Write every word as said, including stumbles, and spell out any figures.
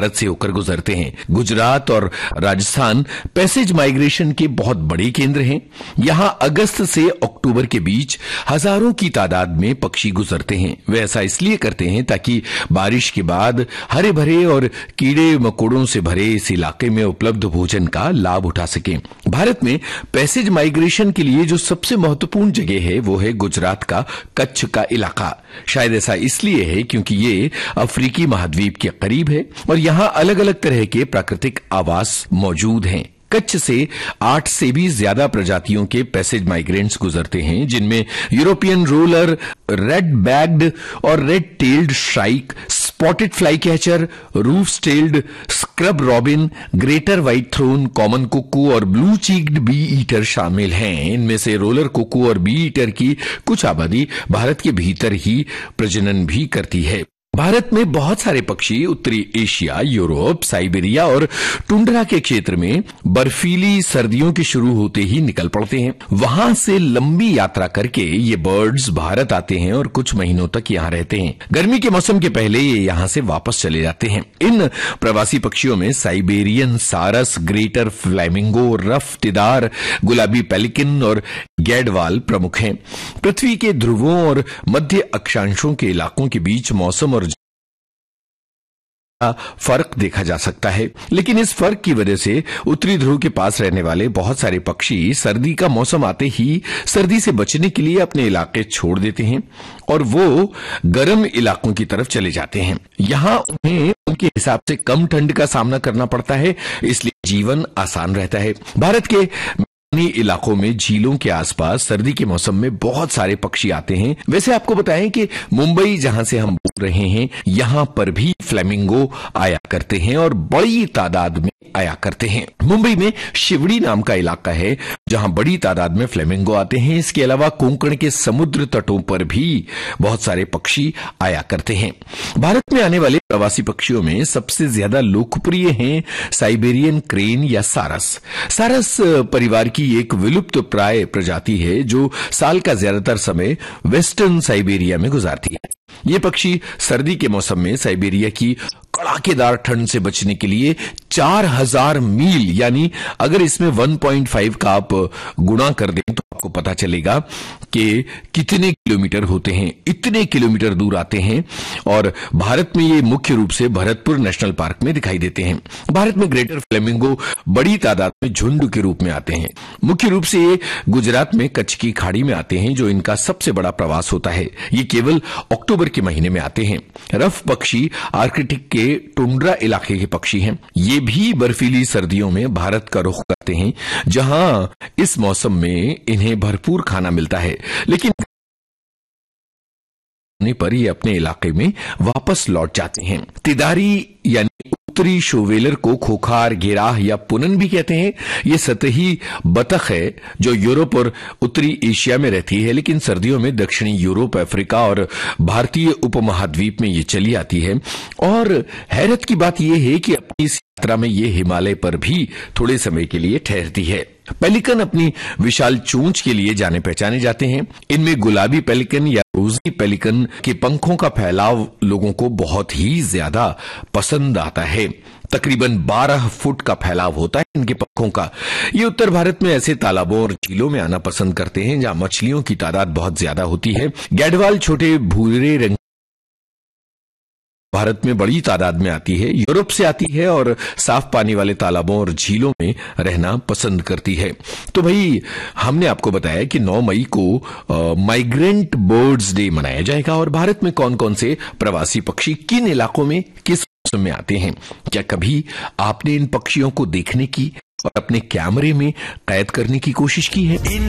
भारत से होकर गुजरते हैं। गुजरात और राजस्थान पैसेज माइग्रेशन के बहुत बड़े केंद्र हैं। यहां अगस्त से अक्टूबर के बीच हजारों की तादाद में पक्षी गुजरते हैं। वे ऐसा इसलिए करते हैं ताकि बारिश के बाद हरे भरे और कीड़े मकोड़ों से भरे इस इलाके में उपलब्ध भोजन का लाभ उठा सकें। भारत में पैसेज माइग्रेशन के लिए जो सबसे महत्वपूर्ण जगह है वो है गुजरात का कच्छ का इलाका। शायद ऐसा इसलिए है क्योंकि ये अफ्रीकी महाद्वीप के करीब है और यहां अलग अलग तरह के प्राकृतिक आवास मौजूद हैं। कच्छ से आठ से भी ज्यादा प्रजातियों के पैसेज माइग्रेंट्स गुजरते हैं, जिनमें यूरोपियन रोलर, रेड बैग्ड और red tailed shrike, spotted fly catcher, roof tailed, scrub robin, greater white throne, common Kuku और ब्लू चीक्ड बी ईटर शामिल हैं। इनमें से रोलर कुकू और बी ईटर की कुछ आबादी भारत के भीतर ही प्रजनन भी करती है। भारत में बहुत सारे पक्षी उत्तरी एशिया, यूरोप, साइबेरिया और टुंड्रा के क्षेत्र में बर्फीली सर्दियों के शुरू होते ही निकल पड़ते हैं। वहां से लंबी यात्रा करके ये बर्ड्स भारत आते हैं और कुछ महीनों तक यहां रहते हैं। गर्मी के मौसम के पहले ये यहां से वापस चले जाते हैं। इन प्रवासी पक्षियों में साइबेरियन सारस, ग्रेटर फ्लैमिंगो, रफ तिदार, गुलाबी पेलिकन और गैडवाल प्रमुख हैं। पृथ्वी के ध्रुवों और मध्य अक्षांशों के इलाकों के बीच मौसम और फर्क देखा जा सकता है, लेकिन इस फर्क की वजह से उत्तरी ध्रुव के पास रहने वाले बहुत सारे पक्षी सर्दी का मौसम आते ही सर्दी से बचने के लिए अपने इलाके छोड़ देते हैं और वो गर्म इलाकों की तरफ चले जाते हैं। यहां उन्हें उनके हिसाब से कम ठंड का सामना करना पड़ता है, इसलिए जीवन आसान रहता है। भारत के इलाकों में झीलों के आसपास सर्दी के मौसम में बहुत सारे पक्षी आते हैं। वैसे आपको बताएं कि मुंबई, जहां से हम बोल रहे हैं, यहां पर भी फ्लेमिंगो आया करते हैं और बड़ी तादाद में आया करते हैं। मुंबई में शिवड़ी नाम का इलाका है जहां बड़ी तादाद में फ्लेमिंगो आते हैं। इसके अलावा कोंकण के समुद्र तटों पर भी बहुत सारे पक्षी आया करते हैं। भारत में आने वाले प्रवासी पक्षियों में सबसे ज्यादा लोकप्रिय हैं साइबेरियन क्रेन या सारस। सारस परिवार की एक विलुप्त प्राय प्रजाति है जो साल का ज्यादातर समय वेस्टर्न साइबेरिया में गुजारती है। ये पक्षी सर्दी के मौसम में साइबेरिया की कड़ाकेदार ठंड से बचने के लिए चार हजार मील, यानी अगर इसमें वन पॉइंट फाइव का आप गुणा कर दें तो आपको पता चलेगा कि कितने किलोमीटर होते हैं। इतने किलोमीटर दूर आते हैं और भारत में ये मुख्य रूप से भरतपुर नेशनल पार्क में दिखाई देते हैं। भारत में ग्रेटर फ्लेमिंगो बड़ी तादाद में झुंड के रूप में आते हैं। मुख्य रूप से ये गुजरात में कच्छ की खाड़ी में आते हैं, जो इनका सबसे बड़ा प्रवास होता है। ये केवल अक्टूबर के महीने में आते हैं। रफ पक्षी आर्कटिक के टुंड्रा इलाके के पक्षी हैं। ये भी बर्फीली सर्दियों में भारत का रुख करते हैं, जहां इस मौसम में इन्हें भरपूर खाना मिलता है, लेकिन पर ये अपने इलाके में वापस लौट जाते हैं। तिदारी यानी उत्तरी शोवेलर को खोखार, घेराह या पुनन भी कहते हैं। ये सतही बतख है जो यूरोप और उत्तरी एशिया में रहती है, लेकिन सर्दियों में दक्षिणी यूरोप, अफ्रीका और भारतीय उपमहाद्वीप में ये चली आती है। और हैरत की बात यह है कि अपनी इस यात्रा में ये हिमालय पर भी थोड़े समय के लिए ठहरती है। पेलिकन अपनी विशाल चोंच के लिए जाने पहचाने जाते हैं। इनमें गुलाबी पेलिकन या रोजी पेलिकन के पंखों का फैलाव लोगों को बहुत ही ज्यादा पसंद आता है। तकरीबन बारह फुट का फैलाव होता है इनके पंखों का। ये उत्तर भारत में ऐसे तालाबों और झीलों में आना पसंद करते हैं जहां मछलियों की तादाद बहुत ज्यादा होती है। गैडवाल छोटे भूरे रंग भारत में बड़ी तादाद में आती है, यूरोप से आती है और साफ पानी वाले तालाबों और झीलों में रहना पसंद करती है। तो भाई हमने आपको बताया कि नौ मई को माइग्रेंट बर्ड्स डे मनाया जाएगा और भारत में कौन कौन से प्रवासी पक्षी किन इलाकों में किस मौसम में आते हैं। क्या कभी आपने इन पक्षियों को देखने की और अपने कैमरे में कैद करने की कोशिश की है?